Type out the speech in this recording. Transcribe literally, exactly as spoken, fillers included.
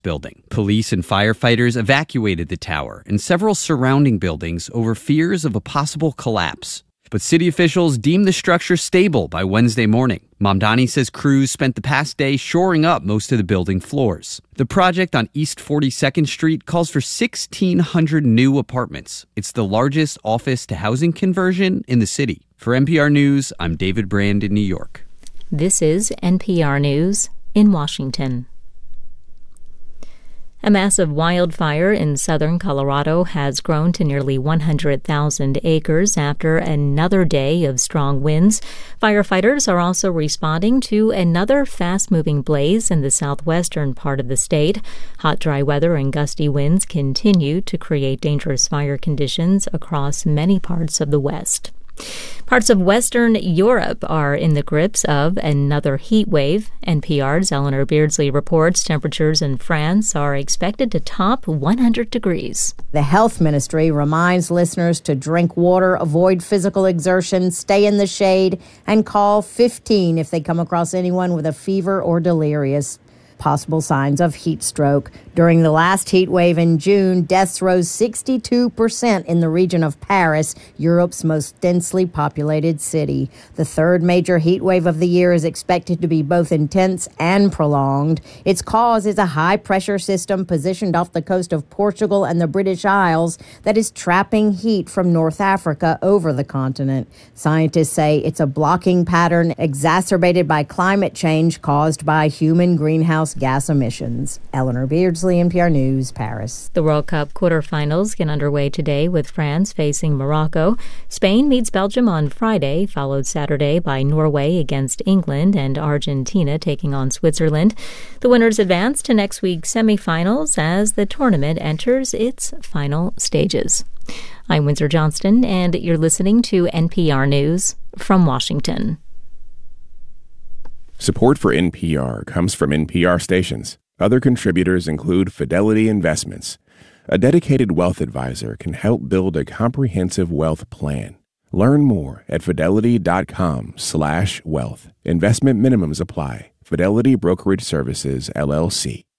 building. Police and firefighters evacuated the tower and several surrounding buildings over fears of a possible collapse. But city officials deemed the structure stable by Wednesday morning. Mamdani says crews spent the past day shoring up most of the building floors. The project on East forty-second Street calls for sixteen hundred new apartments. It's the largest office-to-housing conversion in the city. For N P R News, I'm David Brand in New York. This is N P R News in Washington. A massive wildfire in southern Colorado has grown to nearly one hundred thousand acres after another day of strong winds. Firefighters are also responding to another fast-moving blaze in the southwestern part of the state. Hot, dry weather and gusty winds continue to create dangerous fire conditions across many parts of the West. Parts of Western Europe are in the grips of another heat wave. N P R's Eleanor Beardsley reports temperatures in France are expected to top one hundred degrees. The health ministry reminds listeners to drink water, avoid physical exertion, stay in the shade, and call fifteen if they come across anyone with a fever or delirious. Possible signs of heat stroke. During the last heat wave in June, deaths rose sixty-two percent in the region of Paris, Europe's most densely populated city. The third major heat wave of the year is expected to be both intense and prolonged. Its cause is a high-pressure system positioned off the coast of Portugal and the British Isles that is trapping heat from North Africa over the continent. Scientists say it's a blocking pattern exacerbated by climate change caused by human greenhouse gas emissions. Eleanor Beardsley, N P R News, Paris. The World Cup quarterfinals get underway today with France facing Morocco. Spain meets Belgium on Friday, followed Saturday by Norway against England and Argentina taking on Switzerland. The winners advance to next week's semifinals as the tournament enters its final stages. I'm Windsor Johnston, and you're listening to N P R News from Washington. Support for N P R comes from N P R stations. Other contributors include Fidelity Investments. A dedicated wealth advisor can help build a comprehensive wealth plan. Learn more at fidelity.com slash wealth. Investment minimums apply. Fidelity Brokerage Services, L L C.